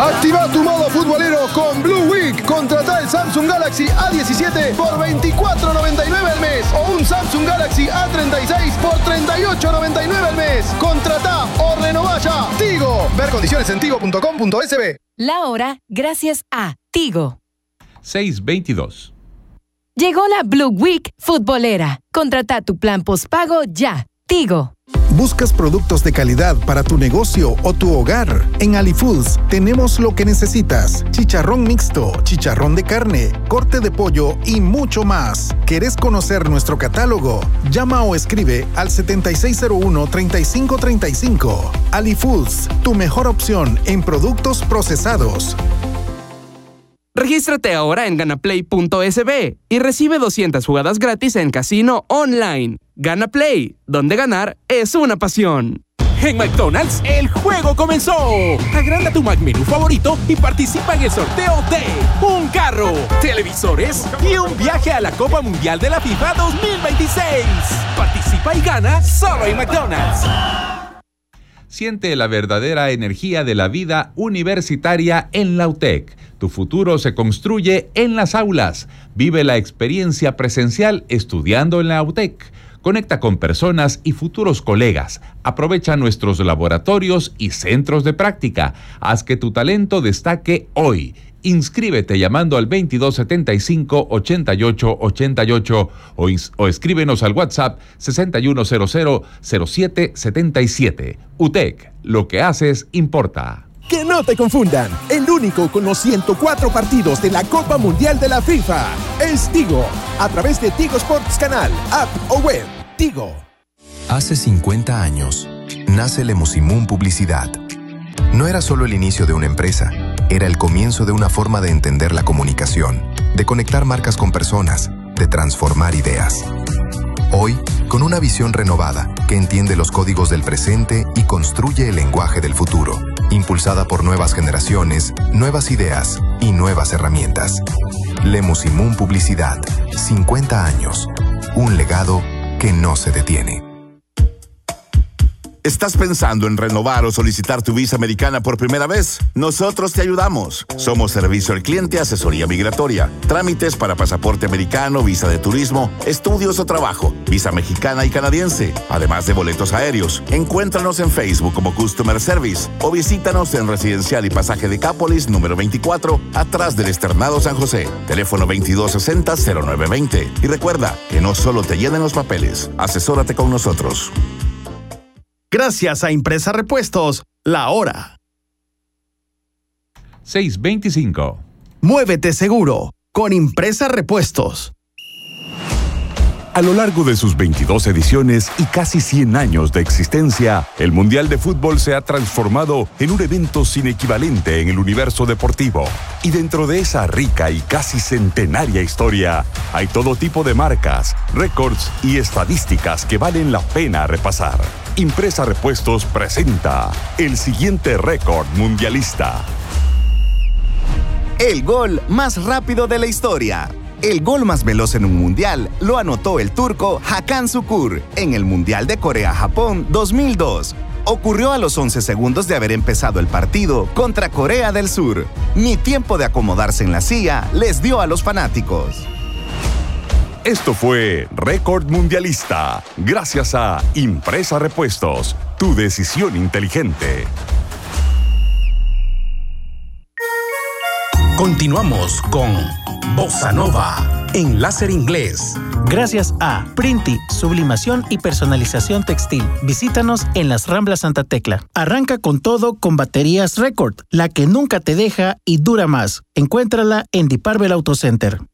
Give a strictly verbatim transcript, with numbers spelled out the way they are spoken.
Activa tu modo futbolero con Blue Week. Contrata el Samsung Galaxy A diecisiete por veinticuatro noventa y nueve al mes o un Samsung Galaxy A treinta y seis por treinta y ocho noventa y nueve al mes. Contrata o renová ya. Tigo. Ver condiciones en tigo punto com punto es be. La hora gracias a Tigo. seis veintidós. Llegó la Blue Week futbolera. Contrata tu plan postpago ya. Tigo. ¿Buscas productos de calidad para tu negocio o tu hogar? En AliFoods tenemos lo que necesitas. Chicharrón mixto, chicharrón de carne, corte de pollo y mucho más. ¿Querés conocer nuestro catálogo? Llama o escribe al setenta y seis cero uno, treinta y cinco treinta y cinco. AliFoods, tu mejor opción en productos procesados. Regístrate ahora en ganaplay punto es be y recibe doscientas jugadas gratis en casino online. Gana Play, donde ganar es una pasión. En McDonald's, el juego comenzó. Agranda tu McMenú favorito y participa en el sorteo de un carro, televisores y un viaje a la Copa Mundial de la FIFA dos mil veintiséis. Participa y gana solo en McDonald's. Siente la verdadera energía de la vida universitaria en la U T E C. Tu futuro se construye en las aulas. Vive la experiencia presencial estudiando en la U T E C. Conecta con personas y futuros colegas. Aprovecha nuestros laboratorios y centros de práctica. Haz que tu talento destaque hoy. Inscríbete llamando al veintidós setenta y cinco, ochenta y ocho ochenta y ocho o, o escríbenos al WhatsApp sesenta y uno cero cero, cero siete setenta y siete. U T E C, lo que haces importa. Que no te confundan, el único con los ciento cuatro partidos de la Copa Mundial de la FIFA es Tigo, a través de Tigo Sports Canal, app o web. Tigo. Hace cincuenta años, nace Lemusimún Publicidad. No era solo el inicio de una empresa, era el comienzo de una forma de entender la comunicación, de conectar marcas con personas, de transformar ideas. Hoy, con una visión renovada que entiende los códigos del presente y construye el lenguaje del futuro, impulsada por nuevas generaciones, nuevas ideas y nuevas herramientas. Lemusimún Publicidad, cincuenta años, un legado que no se detiene. ¿Estás pensando en renovar o solicitar tu visa americana por primera vez? Nosotros te ayudamos. Somos servicio al cliente, asesoría migratoria, trámites para pasaporte americano, visa de turismo, estudios o trabajo, visa mexicana y canadiense, además de boletos aéreos. Encuéntranos en Facebook como Customer Service o visítanos en Residencial y Pasaje de Cápolis, número veinticuatro, atrás del Externado San José. Teléfono veintidós sesenta, cero nueve veinte. Y recuerda que no solo te llenen los papeles, asesórate con nosotros. Gracias a Impresa Repuestos, la hora. seis veinticinco. Muévete seguro con Impresa Repuestos. A lo largo de sus veintidós ediciones y casi cien años de existencia, el Mundial de Fútbol se ha transformado en un evento sin equivalente en el universo deportivo. Y dentro de esa rica y casi centenaria historia, hay todo tipo de marcas, récords y estadísticas que valen la pena repasar. Impresa Repuestos presenta el siguiente récord mundialista. El gol más rápido de la historia. El gol más veloz en un mundial lo anotó el turco Hakan Şükür en el Mundial de Corea-Japón dos mil dos. Ocurrió a los once segundos de haber empezado el partido contra Corea del Sur. Ni tiempo de acomodarse en la silla les dio a los fanáticos. Esto fue Récord Mundialista, gracias a Impresa Repuestos, tu decisión inteligente. Continuamos con Bossa Nova en Láser Inglés. Gracias a Printi, sublimación y personalización textil. Visítanos en las Ramblas Santa Tecla. Arranca con todo con baterías Record, la que nunca te deja y dura más. Encuéntrala en Diparvel Auto Center.